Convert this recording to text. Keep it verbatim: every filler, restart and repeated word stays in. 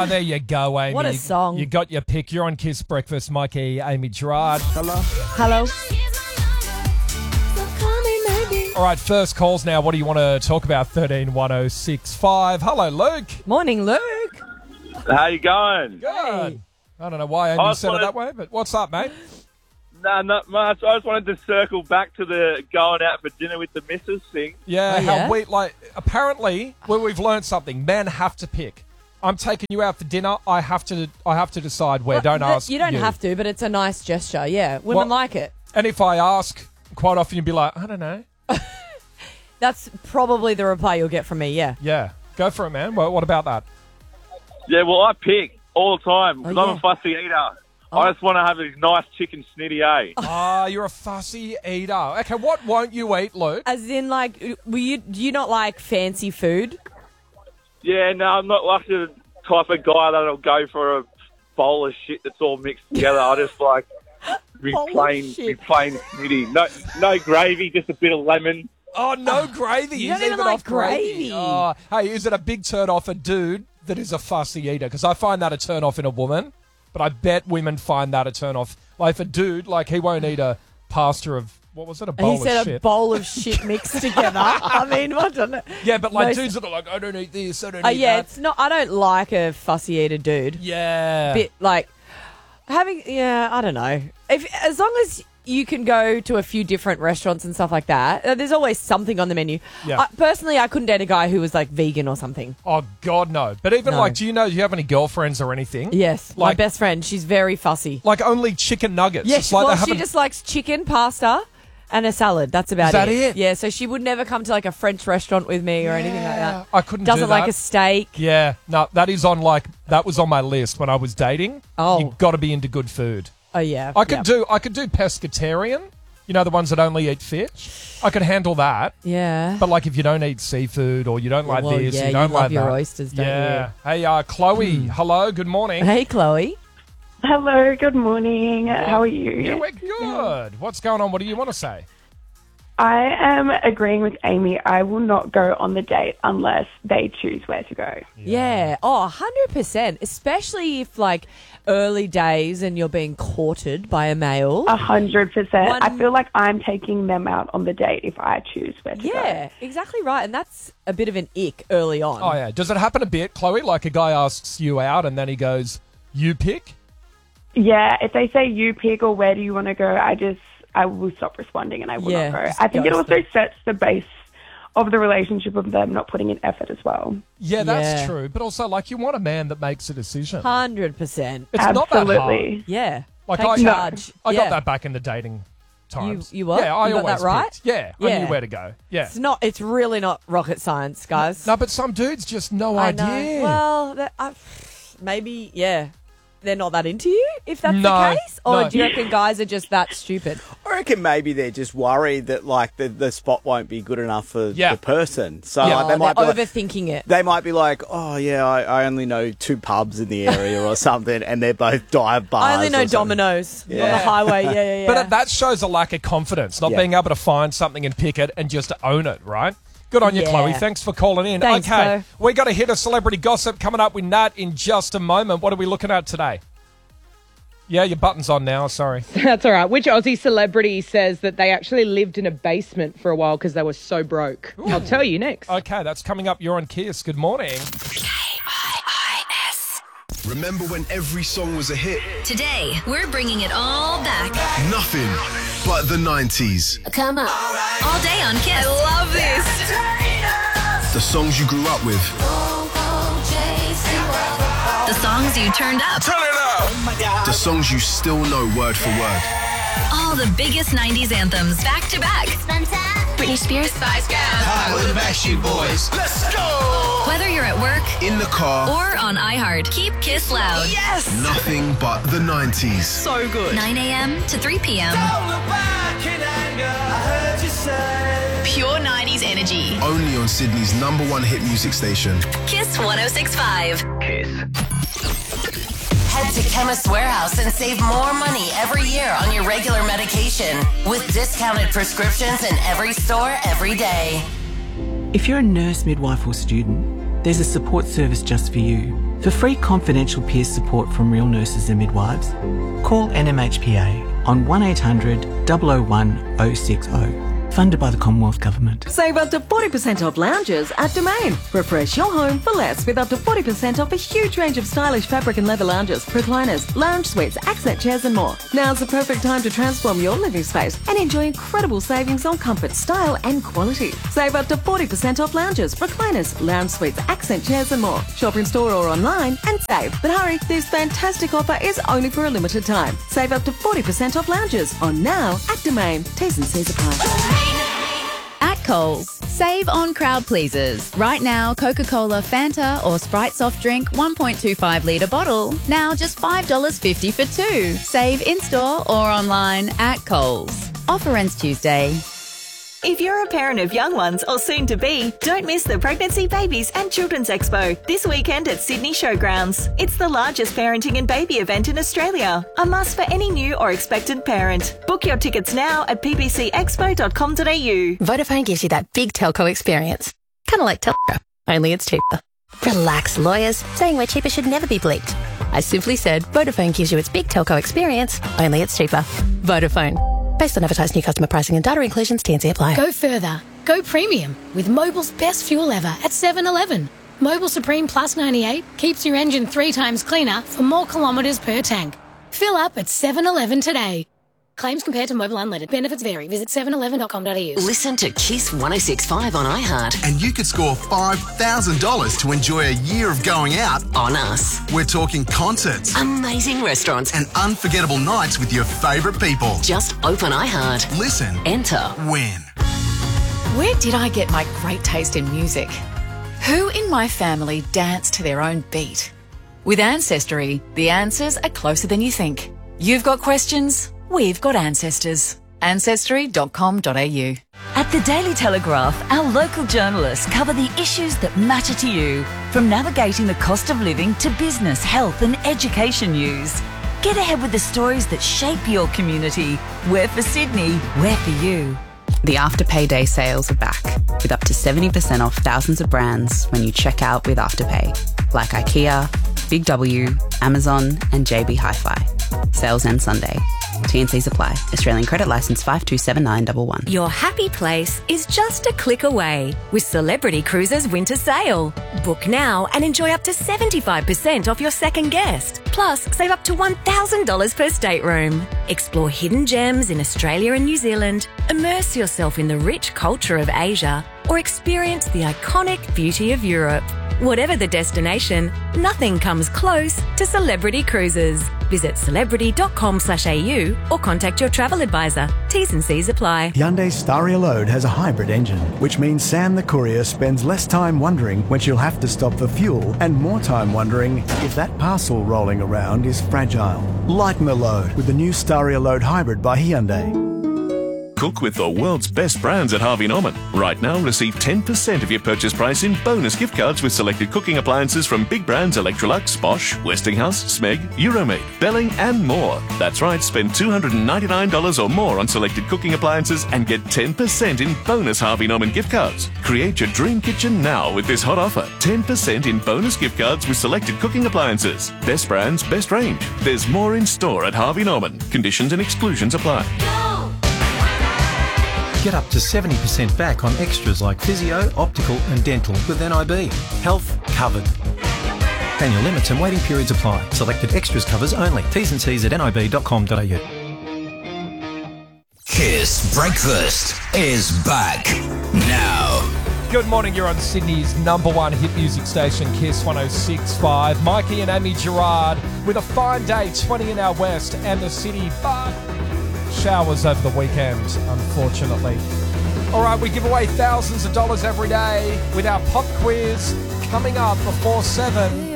Ah, there you go, Amy. What a song. You got your pick. You're on Kiss Breakfast. Mikey, Amy Gerard. Hello. Hello. All right, first calls now. What do you want to talk about? thirteen one oh six five. Hello, Luke. Morning, Luke. How you going? Good. I don't know why Amy I said wanted- it that way, but what's up, mate? Nah, not much. I just wanted to circle back to the going out for dinner with the missus thing. Yeah, Oh, how yeah? we, like, apparently, where we've learned something, men have to pick. I'm taking you out for dinner. I have to I have to decide where. Well, don't th- ask You don't have to, but it's a nice gesture. Yeah, women Well- like it. And if I ask, quite often you'd be like, I don't know. That's probably the reply you'll get from me, yeah. Yeah, go for it, man. What, what about that? Yeah, well, I pick all the time because Oh, I'm yeah. a fussy eater. I just want to have a nice chicken snitty, eh? Ah, you're a fussy eater. Okay, what won't you eat, Luke? As in, like, will you, do you not like fancy food? Yeah, no, I'm not like the type of guy that'll go for a bowl of shit that's all mixed together. I just like be Bowl of plain, shit. be plain snitty. No, no gravy, just a bit of lemon. Oh, no gravy. you He's don't even like off gravy. gravy. Oh, hey, is it a big turn off a dude that is a fussy eater? Because I find that a turn off in a woman, but I bet women find that a turn off. Like, if a dude, like, he won't eat a pasta of, what was it, a bowl he said of a shit? bowl of shit mixed together. I mean, what on it? Yeah, but like Most- dudes that are like, I don't eat this, I don't Uh, eat yeah, that. it's not. I don't like a fussy eater dude. Yeah. Bit like having. Yeah, I don't know. If as long as you can go to a few different restaurants and stuff like that, uh, there's always something on the menu. Yeah. I, personally, I couldn't date a guy who was like vegan or something. Oh, God, no. But even No. like, do you know, do you have any girlfriends or anything? Yes, my Like- best friend. She's very fussy. Like only chicken nuggets. Yes, It's like well, they she haven't- just likes chicken, pasta, and a salad. That's about Is that it. it? Yeah, so she would never come to like a French restaurant with me or anything like that. I couldn't Doesn't do like that. a steak. Yeah, no, that is on like that was on my list when I was dating. Oh. You got to be into good food. Oh yeah, I could Yep. do I could do pescatarian. You know, the ones that only eat fish. I could handle that. Yeah. But like if you don't eat seafood or you don't like Well, this, yeah, you don't you love like your that. oysters, don't yeah. Hey, uh, Chloe. Hello. Good morning. Hey, Chloe. Hello, good morning. How are you? Yeah, we're good. What's going on? What do you want to say? I am agreeing with Amy. I will not go on the date unless they choose where to go. Yeah. Oh, one hundred percent. Especially if, like, early days and you're being courted by a male. A hundred percent. One- I feel like I'm taking them out on the date if I choose where to go. Yeah, exactly right. And that's a bit of an ick early on. Oh, yeah. Does it happen a bit, Chloe? Like a guy asks you out and then he goes, you pick? Yeah, if they say you pick or where do you want to go, I just, I will stop responding and I will Yeah, not go. just I think it ghost also them. sets the base of the relationship of them not putting in effort as well. Yeah, that's Yeah. true. But also, like, you want a man that makes a decision. one hundred percent. It's not that hard. Absolutely. Yeah. Like Take I, charge. I yeah. got that back in the dating times. You- you what? Yeah, I You got always that right? picked. Yeah, I Yeah. knew where to go. Yeah. It's not. It's really not rocket science, guys. No, but some dudes just no I idea. know. Well, that, I, maybe, yeah. They're not that into you, if that's No, the case? Or no. do you reckon guys are just that stupid? I reckon maybe they're just worried that like the, the spot won't be good enough for Yeah. the person. So Yeah. like, they Oh, might be they're like, overthinking it. they might be like, oh yeah, I, I only know two pubs in the area or something, and they're both dive bars. I only know or something. Domino's on Yeah. the highway. Yeah, yeah, yeah. But that shows a lack of confidence, not Yeah. being able to find something and pick it and just own it, right? Good on you, Yeah. Chloe. Thanks for calling in. Thanks, okay, Chloe. we got a hit of celebrity gossip coming up with Nat in just a moment. What are we looking at today? Yeah, your button's on now. Sorry. That's all right. Which Aussie celebrity says that they actually lived in a basement for a while because they were so broke? I'll tell you next. Okay, that's coming up. You're on Kiss. Good morning. Remember when every song was a hit? Today, we're bringing it all back. Nothing but the nineties. Come on. All day on Kiss. I love this. The songs you grew up with. The songs you turned up. Turn it up! The songs you still know word for word. All the biggest nineties anthems back to back. Britney Spears, Spice Girls. Hi, we're the Backstreet Boys. Let's go! Whether you're at work In the car. or on iHeart, keep Kiss loud. Yes! Nothing but the nineties. So good. nine a.m. to three p.m. Pure nineties energy. Only on Sydney's number one hit music station. Kiss one oh six point five. Kiss. Head to Chemist Warehouse and save more money every year on your regular medication with discounted prescriptions in every store every day. If you're a nurse, midwife or student, there's a support service just for you. For free confidential peer support from real nurses and midwives, call N M H P A on one eight hundred, double oh one, oh six oh. Funded by the Commonwealth Government. Save up to forty percent off lounges at Domain. Refresh your home for less with up to forty percent off a huge range of stylish fabric and leather lounges, recliners, lounge suites, accent chairs and more. Now's the perfect time to transform your living space and enjoy incredible savings on comfort, style and quality. Save up to forty percent off lounges, recliners, lounge suites, accent chairs and more. Shop in store or online and save. But hurry, this fantastic offer is only for a limited time. Save up to forty percent off lounges on now at Domain. T's and C's apply. At Coles, save on crowd pleasers. Right now, Coca-Cola, Fanta or Sprite soft drink one point two five litre bottle. Now just five dollars fifty for two. Save in-store or online at Coles. Offer ends Tuesday. If you're a parent of young ones or soon to be, don't miss the Pregnancy, Babies and Children's Expo this weekend at Sydney Showgrounds. It's the largest parenting and baby event in Australia, a must for any new or expectant parent. Book your tickets now at p b c expo dot com dot a u. Vodafone gives you that big telco experience. Kind of like Telco, only it's cheaper. Relax, lawyers. Saying we're cheaper should never be bleeped. I simply said Vodafone gives you its big telco experience, only it's cheaper. Vodafone. Based on advertised new customer pricing and data inclusions, T and C apply. Go further. Go premium with Mobil's best fuel ever at seven eleven. Mobil Supreme Plus ninety-eight keeps your engine three times cleaner for more kilometres per tank. Fill up at seven eleven today. Claims compared to Mobil Unleaded. Benefits vary. Visit seven eleven dot com dot a u. Listen to Kiss one oh six point five on iHeart. And you could score five thousand dollars to enjoy a year of going out on us. We're talking concerts, amazing restaurants, and unforgettable nights with your favourite people. Just open iHeart. Listen. Enter. Win. Where did I get my great taste in music? Who in my family danced to their own beat? With Ancestry, the answers are closer than you think. You've got questions? We've got ancestors. ancestry dot com dot a u. At the Daily Telegraph, our local journalists cover the issues that matter to you, from navigating the cost of living to business, health and education news. Get ahead with the stories that shape your community. We're for Sydney, we're for you. The Afterpay Day sales are back, with up to seventy percent off thousands of brands when you check out with Afterpay, like IKEA, Big W, Amazon and J B Hi-Fi. Sales end Sunday. T and C's apply. Australian credit licence five two seven nine one one. Your happy place is just a click away with Celebrity Cruises Winter Sale. Book now and enjoy up to seventy-five percent off your second guest. Plus, save up to one thousand dollars per stateroom. Explore hidden gems in Australia and New Zealand, immerse yourself in the rich culture of Asia, or experience the iconic beauty of Europe. Whatever the destination, nothing comes close to Celebrity Cruises. Visit celebrity dot com slash a u or contact your travel advisor. T's and C's apply. Hyundai Staria Load has a hybrid engine, which means Sam the courier spends less time wondering when she'll have to stop for fuel and more time wondering if that parcel rolling around is fragile. Lighten the load with the new Staria Load Hybrid by Hyundai. Cook with the world's best brands at Harvey Norman. Right now, receive ten percent of your purchase price in bonus gift cards with selected cooking appliances from big brands Electrolux, Bosch, Westinghouse, Smeg, Euromaid, Belling and more. That's right, spend two hundred ninety-nine dollars or more on selected cooking appliances and get ten percent in bonus Harvey Norman gift cards. Create your dream kitchen now with this hot offer. ten percent in bonus gift cards with selected cooking appliances. Best brands, best range. There's more in store at Harvey Norman. Conditions and exclusions apply. Get up to seventy percent back on extras like physio, optical and dental with N I B. Health covered. Annual limits and waiting periods apply. Selected extras covers only. T's and C's at n i b dot com dot a u. Kiss Breakfast is back now. Good morning, you're on Sydney's number one hit music station, Kiss one oh six point five. Mikey and Amy Gerard with a fine day, twenty in our west and the city, but showers over the weekend, unfortunately. All right, we give away thousands of dollars every day with our pop quiz coming up before seven.